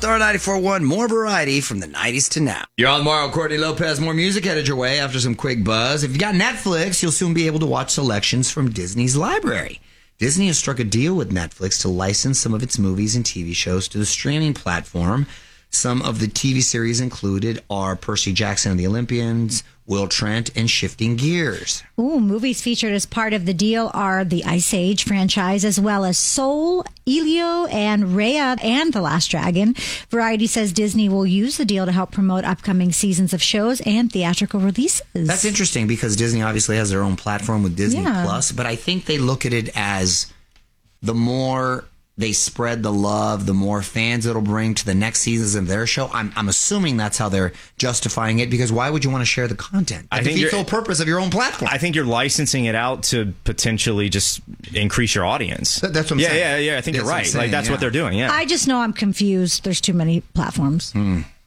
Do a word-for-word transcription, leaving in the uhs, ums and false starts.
Star ninety-four point one, more variety from the nineties to now. You're on tomorrow, Courtney Lopez. More music headed your way after some quick buzz. If you got Netflix, you'll soon be able to watch selections from Disney's library. Disney has struck a deal with Netflix to license some of its movies and T V shows to the streaming platform. Some of the T V series included are Percy Jackson and the Olympians, Will Trent, and Shifting Gears. Ooh, movies featured as part of the deal are the Ice Age franchise, as well as Soul, Elio, and Raya and The Last Dragon. Variety says Disney will use the deal to help promote upcoming seasons of shows and theatrical releases. That's interesting because Disney obviously has their own platform with Disney Yeah. Plus, but I think they look at it as the more they spread the love, the more fans it'll bring to the next seasons of their show. I'm, I'm assuming that's how they're justifying it, because why would you want to share the content? That I think defeats the you're- whole purpose of your own platform. I think you're licensing it out to potentially just increase your audience. That- that's what I'm yeah, saying. Yeah, yeah, I think That's you're what I'm right. saying, like that's yeah. what they're doing. Yeah. I just know I'm confused. There's too many platforms. Mm.